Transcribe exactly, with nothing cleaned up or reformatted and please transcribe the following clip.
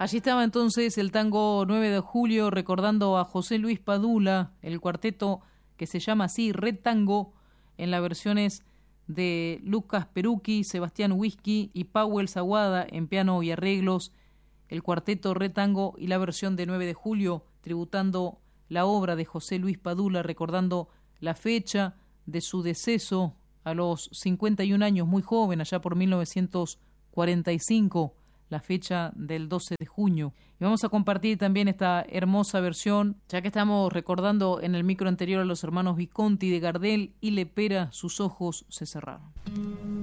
Allí estaba entonces el tango nueve de julio, recordando a José Luis Padula, el cuarteto que se llama así, Red Tango, en las versiones de Lucas Perucchi, Sebastián Whisky y Powell Zaguada en piano y arreglos, el cuarteto Red Tango y la versión de nueve de julio, tributando la obra de José Luis Padula, recordando la fecha de su deceso a los cincuenta y un años, muy joven, allá por mil novecientos cuarenta y cinco, la fecha del doce de junio. Y vamos a compartir también esta hermosa versión, ya que estamos recordando en el micro anterior a los hermanos Visconti de Gardel y Lepera, sus ojos se cerraron.